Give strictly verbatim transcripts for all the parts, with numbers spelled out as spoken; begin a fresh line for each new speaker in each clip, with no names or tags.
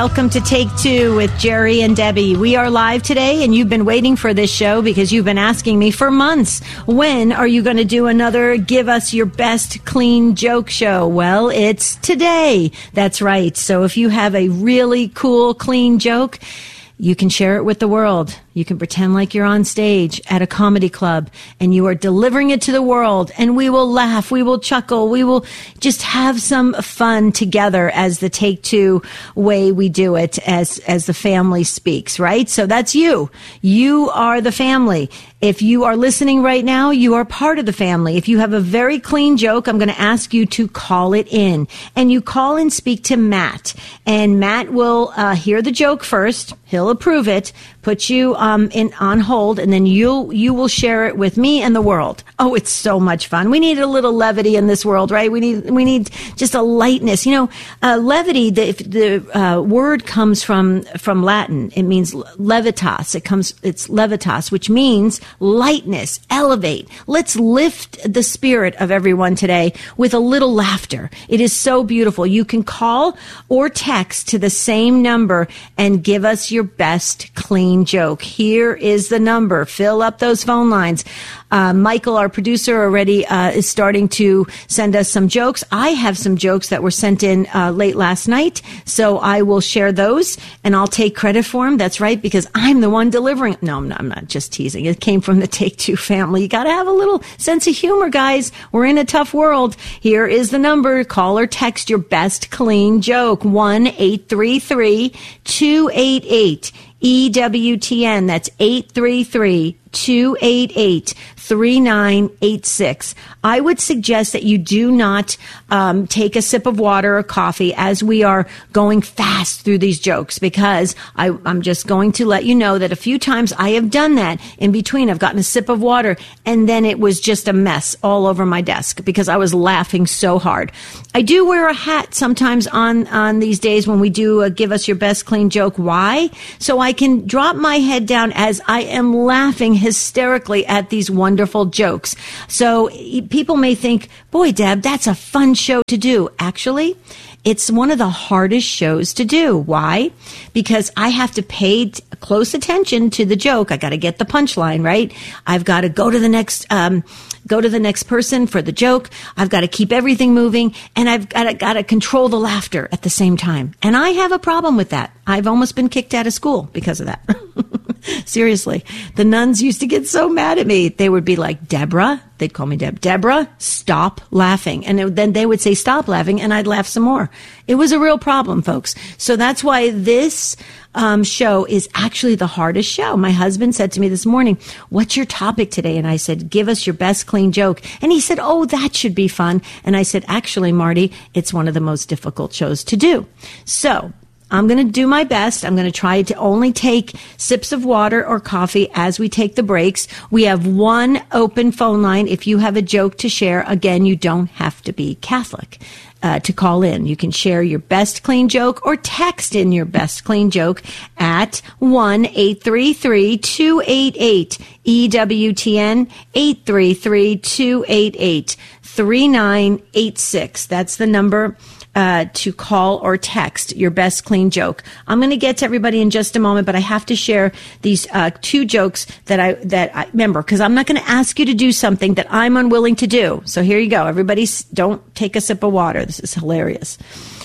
Welcome to Take Two with Jerry and Debbie. We are live today, and you've been waiting for this show because you've been asking me for months, when are you going to do another Give Us Your Best Clean Joke show? Well, it's today. That's right. So if you have a really cool, clean joke, you can share it with the world. You can pretend like you're on stage at a comedy club and you are delivering it to the world, and we will laugh, we will chuckle, we will just have some fun together as the Take Two way we do it, as as the family speaks, right? So that's you. You are the family. If you are listening right now, you are part of the family. If you have a very clean joke, I'm going to ask you to call it in. And you call and speak to Matt. And Matt will uh, hear the joke first. He'll approve it, put you um, in on hold, and then you'll you will share it with me and the world. Oh, it's so much fun. We need a little levity in this world, right? We need we need just a lightness. You know, uh, levity. The if the uh, word comes from from Latin. It means levitas. It comes. It's levitas, which means lightness, elevate. Let's lift the spirit of everyone today with a little laughter. It is so beautiful. You can call or text to the same number and give us your best clean joke. Here is the number. Fill up those phone lines. Uh, Michael, our producer, already uh, is starting to send us some jokes. I have some jokes that were sent in uh, late last night, so I will share those, and I'll take credit for them. That's right, because I'm the one delivering. No, I'm not, I'm not just teasing. It came from the Take Two family. You got to have a little sense of humor, guys. We're in a tough world. Here is the number. Call or text your best clean joke. one eight three three two eight eight E W T N. That's eight three three two eight eight three nine eight six. I would suggest that you do not um, take a sip of water or coffee as we are going fast through these jokes, because I, I'm just going to let you know that a few times I have done that in between. I've gotten a sip of water and then it was just a mess all over my desk because I was laughing so hard. I do wear a hat sometimes on, on these days when we do a Give Us Your Best Clean Joke. Why? So I can drop my head down as I am laughing hysterically at these wonderful jokes. So people may think, boy, Deb, that's a fun show to do. Actually, it's one of the hardest shows to do. Why? Because I have to pay t- close attention to the joke. I got to get the punchline, right? I've got to go to the next, um, go to the next person for the joke. I've got to keep everything moving, and I've got to, got to control the laughter at the same time. And I have a problem with that. I've almost been kicked out of school because of that. Seriously. The nuns used to get so mad at me. They would be like, Deborah, they'd call me Deb, Deborah, stop laughing. And it, then they would say, stop laughing, and I'd laugh some more. It was a real problem, folks. So that's why this um, show is actually the hardest show. My husband said to me this morning, what's your topic today? And I said, give us your best clean joke. And he said, oh, that should be fun. And I said, actually, Marty, it's one of the most difficult shows to do. So I'm going to do my best. I'm going to try to only take sips of water or coffee as we take the breaks. We have one open phone line. If you have a joke to share, again, you don't have to be Catholic uh, to call in. You can share your best clean joke or text in your best clean joke at one eight three three two eight eight E W T N, eight three three two eight eight three nine eight six. That's the number Uh, to call or text your best clean joke. I'm going to get to everybody in just a moment, but I have to share these uh, two jokes that I that I remember, because I'm not going to ask you to do something that I'm unwilling to do. So here you go. Everybody, don't take a sip of water. This is hilarious.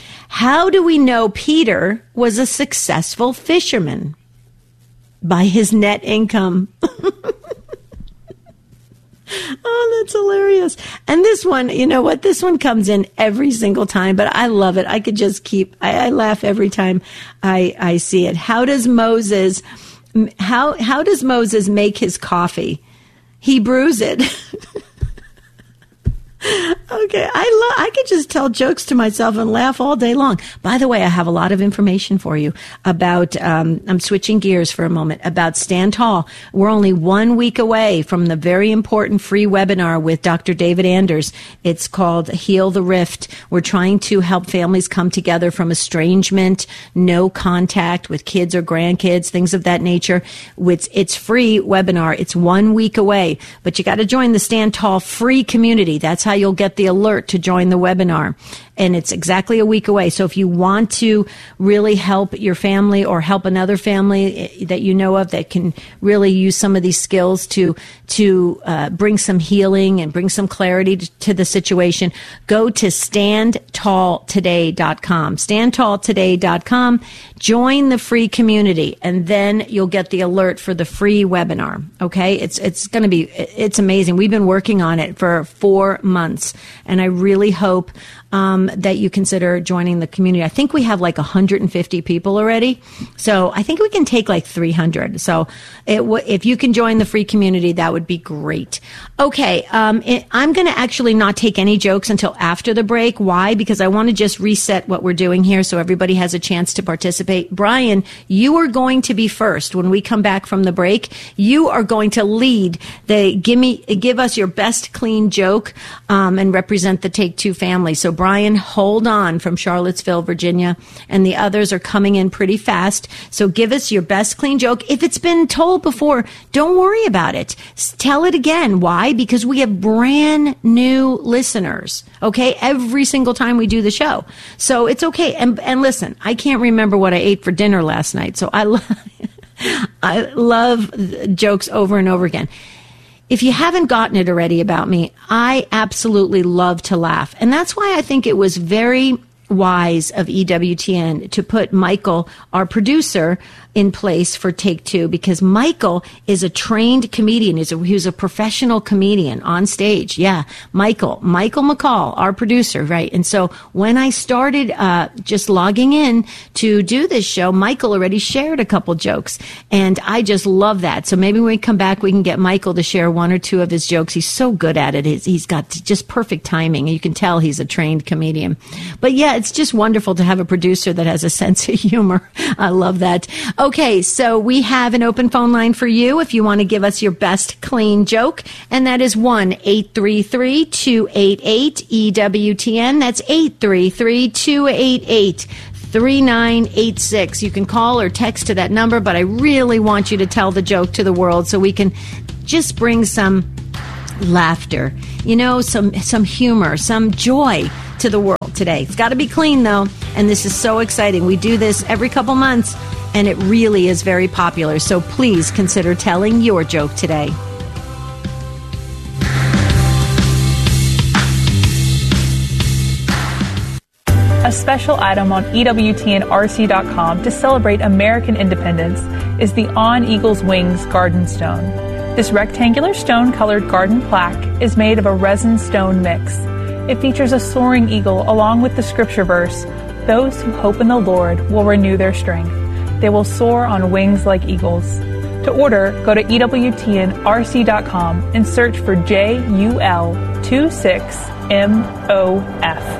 How do we know Peter was a successful fisherman? By his net income. Oh, that's hilarious. And this one, you know what? This one comes in every single time, but I love it. I could just keep, I, I laugh every time I, I see it. How does Moses, how, how does Moses make his coffee? He brews it. Okay, I lo- I could just tell jokes to myself and laugh all day long. By the way, I have a lot of information for you about, um, I'm switching gears for a moment, about Stand Tall. We're only one week away from the very important free webinar with Doctor David Anders. It's called Heal the Rift. We're trying to help families come together from estrangement, no contact with kids or grandkids, things of that nature. It's, it's free webinar. It's one week away, but you got to join the Stand Tall free community. That's how you'll get the alert to join the webinar. and it's exactly a week away. So if you want to really help your family or help another family that you know of that can really use some of these skills to to uh, bring some healing and bring some clarity to, to the situation, go to stand tall today dot com. stand tall today dot com. Join the free community, and then you'll get the alert for the free webinar. Okay, it's it's going to be it's amazing. We've been working on it for four months, and I really hope um, that you consider joining the community. I think we have like one hundred fifty people already, so I think we can take like three hundred. So it w- if you can join the free community, that would be great. Okay, um, it, I'm going to actually not take any jokes until after the break. Why? Because I want to just reset what we're doing here so everybody has a chance to participate. Brian, you are going to be first when we come back from the break. You are going to lead the give me give us your best clean joke um, and represent the Take Two family. So Brian, hold on from Charlottesville, Virginia, and the others are coming in pretty fast. So give us your best clean joke. If it's been told before, don't worry about it. Tell it again. Why? Because we have brand new listeners. Okay, every single time we do the show. So it's okay. And and listen, I can't remember what I ate for dinner last night. So I love I love jokes over and over again. If you haven't gotten it already about me, I absolutely love to laugh. And that's why I think it was very wise of E W T N to put Michael, our producer, in place for Take Two, because Michael is a trained comedian. He's a, he was a professional comedian on stage. Yeah, Michael, Michael McCall, our producer, right? And so when I started uh, just logging in to do this show, Michael already shared a couple jokes, and I just love that. So maybe when we come back, we can get Michael to share one or two of his jokes. He's so good at it. He's, he's got just perfect timing. You can tell he's a trained comedian. But yeah, it's just wonderful to have a producer that has a sense of humor. I love that. Okay, so we have an open phone line for you if you want to give us your best clean joke, and that is one eight three three, two eight eight, E W T N. That's eight three three, two eight eight, three nine eight six. You can call or text to that number, but I really want you to tell the joke to the world so we can just bring some laughter, you know, some some humor, some joy to the world today. It's got to be clean, though, and this is so exciting. We do this every couple months, and it really is very popular. So please consider telling your joke today.
A special item on E W T N R C dot com to celebrate American independence is the On Eagle's Wings Garden Stone. This rectangular stone-colored garden plaque is made of a resin stone mix. It features a soaring eagle along with the scripture verse, "Those who hope in the Lord will renew their strength. They will soar on wings like eagles." To order, go to E W T N R C dot com and search for J U L twenty-six M O F.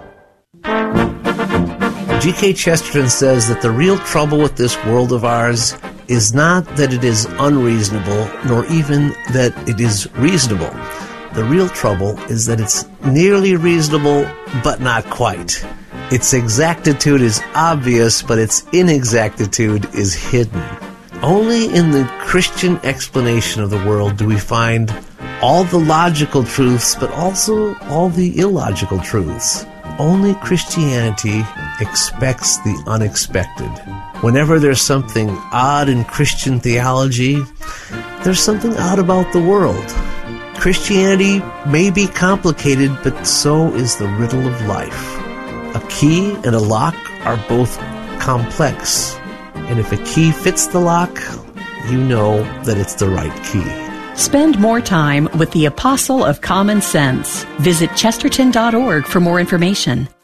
G K Chesterton says that the real trouble with this world of ours is not that it is unreasonable, nor even that it is reasonable. The real trouble is that it's nearly reasonable, but not quite. Its exactitude is obvious, but its inexactitude is hidden. Only in the Christian explanation of the world do we find all the logical truths, but also all the illogical truths. Only Christianity expects the unexpected. Whenever there's something odd in Christian theology, there's something odd about the world. Christianity may be complicated, but so is the riddle of life. A key and a lock are both complex, and if a key fits the lock, you know that it's the right key.
Spend more time with the Apostle of Common Sense. Visit Chesterton dot org for more information.